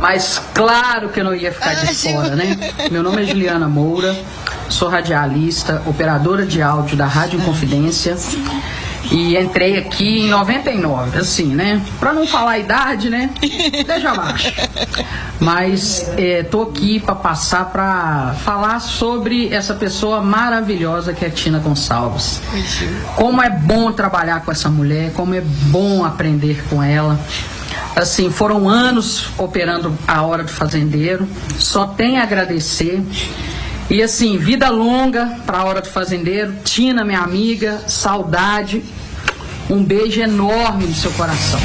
Mas claro que eu não ia ficar de fora, né? Meu nome é Juliana Moura, sou radialista, operadora de áudio da Rádio Inconfidência. E entrei aqui em 99, assim, né? Pra não falar a idade, né? Deixa abaixo. Mas tô aqui para passar para falar sobre essa pessoa maravilhosa que é Tina Gonçalves. Como é bom trabalhar com essa mulher, como é bom aprender com ela. Assim, foram anos operando a Hora do Fazendeiro, só tenho a agradecer. E assim, vida longa para a Hora do Fazendeiro. Tina, minha amiga, saudade. Um beijo enorme no seu coração.